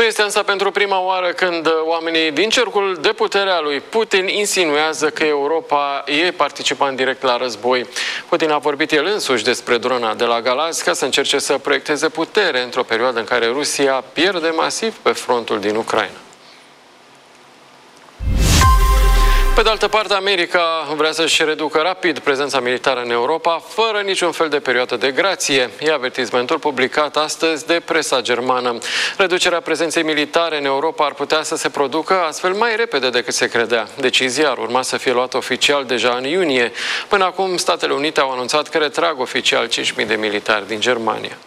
Nu este însă pentru prima oară când oamenii din cercul de putere a lui Putin insinuează că Europa e participant direct la război. Putin a vorbit el însuși despre drona de la Galați ca să încerce să proiecteze putere într-o perioadă în care Rusia pierde masiv pe frontul din Ucraina. Pe de altă parte, America vrea să-și reducă rapid prezența militară în Europa, fără niciun fel de perioadă de grație. E avertismentul publicat astăzi de presa germană. Reducerea prezenței militare în Europa ar putea să se producă astfel mai repede decât se credea. Decizia ar urma să fie luată oficial deja în iunie. Până acum, Statele Unite au anunțat că retrag oficial 5.000 de militari din Germania.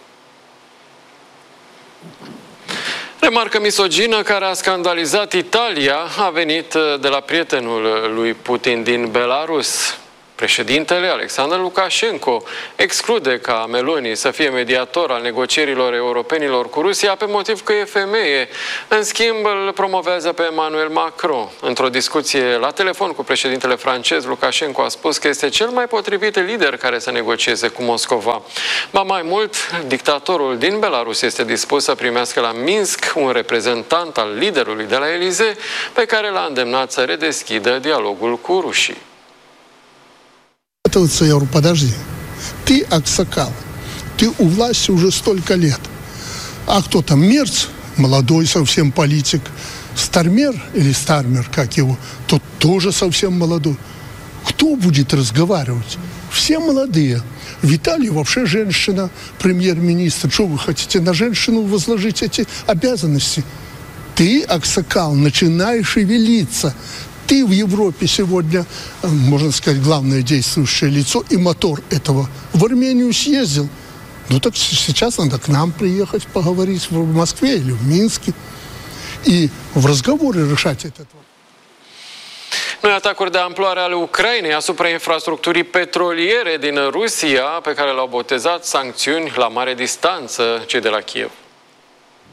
Remarcă misogină care a scandalizat Italia a venit de la prietenul lui Putin din Belarus. Președintele Alexandru Lukashenko exclude ca Meloni să fie mediator al negocierilor europenilor cu Rusia pe motiv că e femeie. În schimb, îl promovează pe Emmanuel Macron. Într-o discuție la telefon cu președintele francez, Lukashenko a spus că este cel mai potrivit lider care să negocieze cu Moscova. Ba mai mult, dictatorul din Belarus este dispus să primească la Minsk un reprezentant al liderului de la Elysee, pe care l-a îndemnat să redeschidă dialogul cu rușii. Я говорю, подожди, ты аксакал, ты у власти уже столько лет. А кто там, Мерц, молодой совсем политик, Стармер или Стармер, как его, тот тоже совсем молодой. Кто будет разговаривать? Все молодые. В Италии вообще женщина, премьер-министр. Что вы хотите, на женщину возложить эти обязанности? Ты, аксакал, начинай шевелиться. Ты в Европе сегодня, можно сказать, главное действующее лицо и мотор этого. В Армению съездил. Ну так сейчас надо к нам приехать, поговорить в Москве или в Минске. И в разговоре решать этот вопрос. Noi atacuri de amploare ale Ucrainei asupra infrastructurii petroliere din Rusia, pe care le-au botezat sancțiuni la mare distanță cei de la Kiev.